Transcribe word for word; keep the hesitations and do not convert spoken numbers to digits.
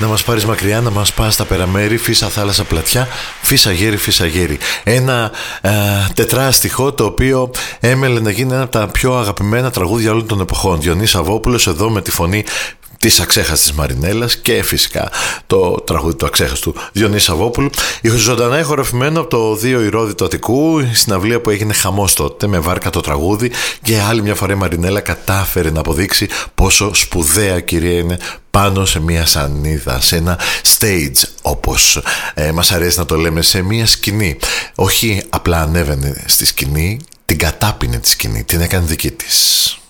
να μας πάρεις μακριά, να μας πας στα περαμέρη, φύσα θάλασσα πλατιά, φύσα γέρι, φύσα γέρι. Ένα ε, τετράστιχο το οποίο έμελε να γίνει ένα από τα πιο αγαπημένα τραγούδια όλων των εποχών. Διονύσης Σαββόπουλος εδώ με τη φωνή της αξέχαστης Μαρινέλας και φυσικά το τραγούδι του αξέχαστου Διονύση Σαββόπουλου. Ζωντανά ηχογραφημένο από το δύο Ηρώδη του Αττικού, η συναυλία που έγινε χαμός τότε με βάρκα το τραγούδι, και άλλη μια φορά η Μαρινέλα κατάφερε να αποδείξει πόσο σπουδαία κυρία είναι πάνω σε μια σανίδα, σε ένα stage όπως ε, μας αρέσει να το λέμε, σε μια σκηνή. Όχι απλά ανέβαινε στη σκηνή, την κατάπινε τη σκηνή, την έκανε δική της.